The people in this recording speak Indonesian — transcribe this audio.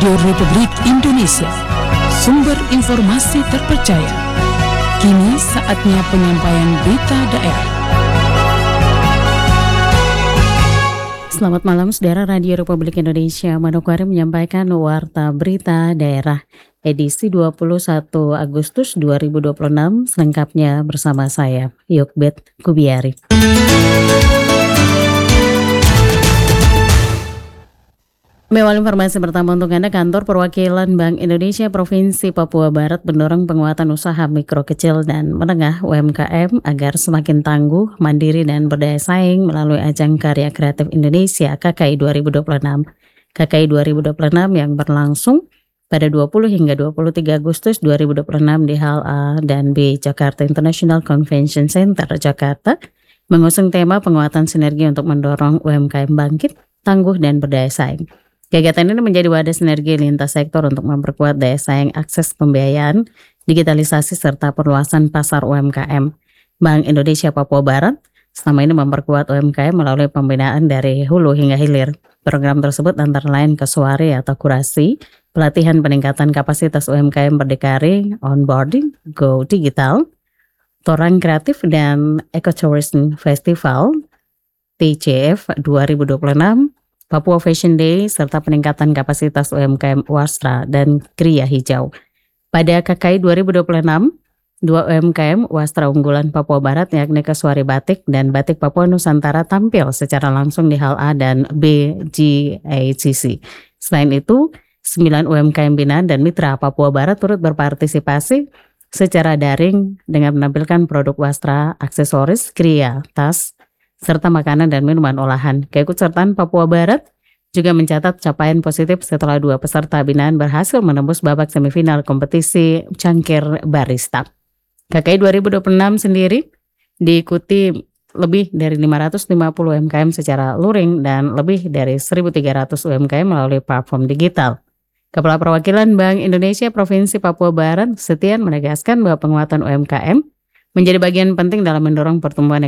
Radio Republik Indonesia, sumber informasi terpercaya. Kini saatnya penyampaian berita daerah. Selamat malam, saudara. Radio Republik Indonesia Manokwari menyampaikan warta berita daerah edisi 21 Agustus 2026, selengkapnya bersama saya, Yokbet Kubiari. Mewah informasi pertama untuk Anda, Kantor Perwakilan Bank Indonesia Provinsi Papua Barat mendorong penguatan usaha mikro, kecil, dan menengah UMKM agar semakin tangguh, mandiri, dan berdaya saing melalui ajang Karya Kreatif Indonesia KKI 2026. KKI 2026 yang berlangsung pada 20 hingga 23 Agustus 2026 di Hal A dan B Jakarta International Convention Center, Jakarta, mengusung tema penguatan sinergi untuk mendorong UMKM bangkit, tangguh, dan berdaya saing. Kegiatan ini menjadi wadah sinergi lintas sektor untuk memperkuat daya saing, akses pembiayaan, digitalisasi, serta perluasan pasar UMKM. Bank Indonesia Papua Barat selama ini memperkuat UMKM melalui pembinaan dari hulu hingga hilir. Program tersebut antara lain Kesuari atau kurasi, pelatihan peningkatan kapasitas UMKM berdikari, onboarding, go digital, Torang Kreatif, dan Ecotourism Festival TCF 2026, Papua Fashion Day, serta peningkatan kapasitas UMKM Wastra dan Kriya Hijau. Pada KKI 2026, dua UMKM Wastra unggulan Papua Barat yakni Kesuari Batik dan Batik Papua Nusantara tampil secara langsung di Hal A dan B GACC. Selain itu, 9 UMKM binaan dan mitra Papua Barat turut berpartisipasi secara daring dengan menampilkan produk wastra, aksesoris, kriya, tas, serta makanan dan minuman olahan. Keikutsertaan Papua Barat juga mencatat capaian positif setelah 2 peserta binaan berhasil menembus babak semifinal kompetisi cangkir barista. KKI 2026 sendiri diikuti lebih dari 550 UMKM secara luring dan lebih dari 1.300 UMKM melalui platform digital. Kepala Perwakilan Bank Indonesia Provinsi Papua Barat, Setian, menegaskan bahwa penguatan UMKM menjadi bagian penting dalam mendorong pertumbuhan